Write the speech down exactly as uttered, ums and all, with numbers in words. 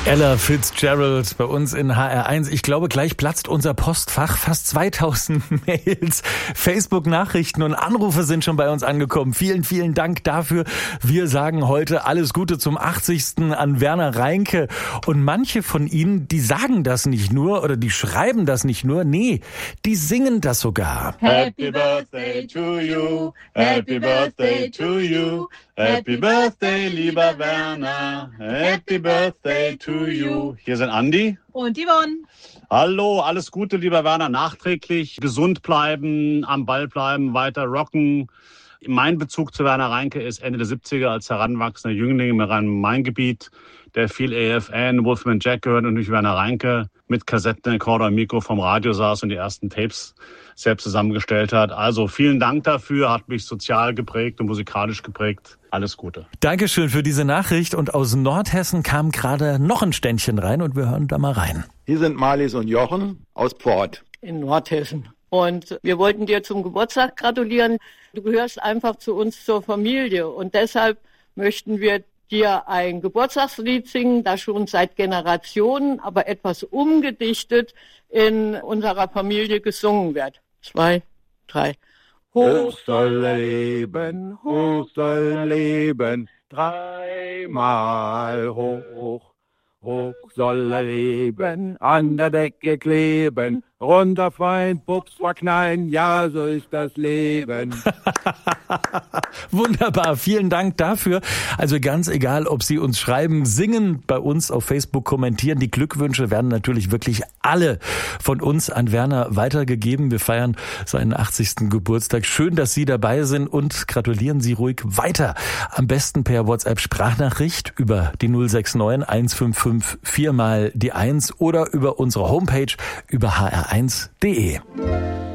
Ella Fitzgerald bei uns in H R eins. Ich glaube, gleich platzt unser Postfach. Fast zweitausend Mails, Facebook-Nachrichten und Anrufe sind schon bei uns angekommen. Vielen, vielen Dank dafür. Wir sagen heute alles Gute zum achtzigsten an Werner Reinke. Und manche von Ihnen, die sagen das nicht nur oder die schreiben das nicht nur. Nee, die singen das sogar. Happy Birthday to you, Happy Birthday to you, Happy Birthday, lieber Werner, Happy Birthday to you. Hier sind Andi und Yvonne. Hallo, alles Gute, lieber Werner, nachträglich. Gesund bleiben, am Ball bleiben, weiter rocken. Mein Bezug zu Werner Reinke ist Ende der siebziger als heranwachsender Jüngling im Rhein-Main-Gebiet, der viel A F N, Wolfman Jack gehört und durch Werner Reinke mit Kassettenrekorder und Mikro vom Radio saß und die ersten Tapes selbst zusammengestellt hat. Also vielen Dank dafür, hat mich sozial geprägt und musikalisch geprägt. Alles Gute. Dankeschön für diese Nachricht. Und aus Nordhessen kam gerade noch ein Ständchen rein und wir hören da mal rein. Hier sind Marlies und Jochen aus Port in Nordhessen. Und wir wollten dir zum Geburtstag gratulieren. Du gehörst einfach zu uns zur Familie und deshalb möchten wir dir ein Geburtstagslied singen, das schon seit Generationen, aber etwas umgedichtet in unserer Familie gesungen wird. Zwei, drei. Hoch soll er leben, hoch soll er leben, dreimal hoch. Hoch soll er leben, an der Decke kleben, runterfallen, Pups verknallen, ja, so ist das Leben. Wunderbar, vielen Dank dafür. Also ganz egal, ob Sie uns schreiben, singen, bei uns auf Facebook kommentieren. Die Glückwünsche werden natürlich wirklich alle von uns an Werner weitergegeben. Wir feiern seinen achtzigsten Geburtstag. Schön, dass Sie dabei sind und gratulieren Sie ruhig weiter. Am besten per WhatsApp-Sprachnachricht über die null sechs neun eins fünf fünf vier mal die eins oder über unsere Homepage über h r eins punkt d e.